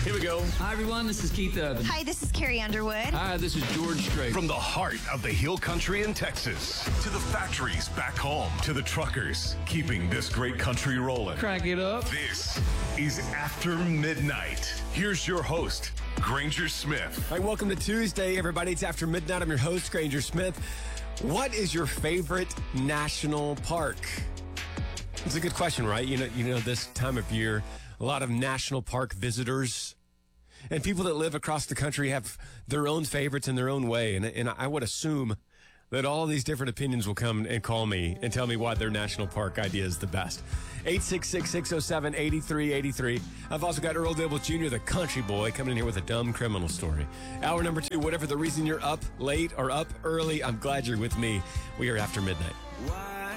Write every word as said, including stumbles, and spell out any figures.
Here we go. Hi, everyone. This is Keith Urban. Hi, this is Carrie Underwood. Hi, this is George Strait. From the heart of the Hill Country in Texas to the factories back home to the truckers keeping this great country rolling. Crank it up. This is After Midnight. Here's your host, Granger Smith. All right, welcome to Tuesday, everybody. It's After Midnight. I'm your host, Granger Smith. What is your favorite national park? It's a good question, right? You know, you know, this time of year, a lot of national park visitors and people that live across the country have their own favorites in their own way. And, and I would assume that all these different opinions will come and call me and tell me why their national park idea is the best. eight six six, six oh seven, eight three eight three. I've also got Earl Dibble Junior, the country boy, coming in here with a dumb criminal story. Hour number two, whatever the reason you're up late or up early, I'm glad you're with me. We are After Midnight.